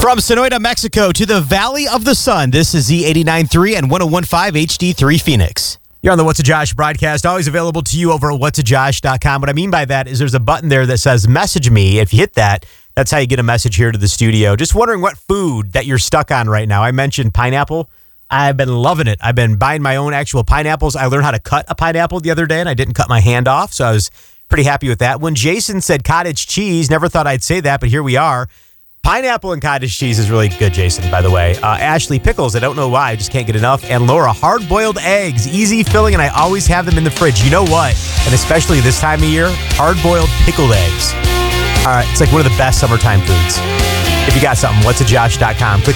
From Sonoita, Mexico to the Valley of the Sun, this is Z89.3 and 101.5 HD3 Phoenix. You're on the What's a Josh broadcast, always available to you over at whatsajosh.com. What I mean by that is there's a button there that says message me. If you hit that, that's how you get a message here to the studio. Just wondering what food that you're stuck on right now. I mentioned pineapple. I've been loving it. I've been buying my own actual pineapples. I learned how to cut a pineapple the other day, and I didn't cut my hand off, so I was pretty happy with that. When Jason said cottage cheese, never thought I'd say that, but here we are. Pineapple and cottage cheese is really good, Jason, by the way. Ashley, pickles, I don't know why, I just can't get enough. And Laura, hard-boiled eggs, easy filling, and I always have them in the fridge. You know what? And especially this time of year, hard-boiled pickled eggs. All right, it's like one of the best summertime foods. If you got something, whatsajosh.com. Click